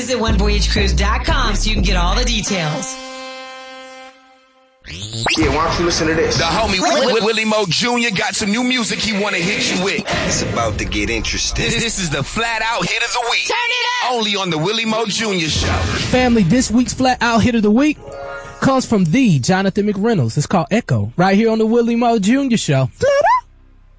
Visit OneVoyageCruise.com so you can get all the details. Yeah, why don't you listen to this? The homie Willie Mo Jr. got some new music he want to hit you with. It's about to get interesting. This is the Flat Out Hit of the Week. Turn it up! Only on the Willie Mo Jr. Show. Family, this week's Flat Out Hit of the Week comes from the Jonathan McReynolds. It's called Echo, right here on the Willie Mo Jr. Show. Flat out!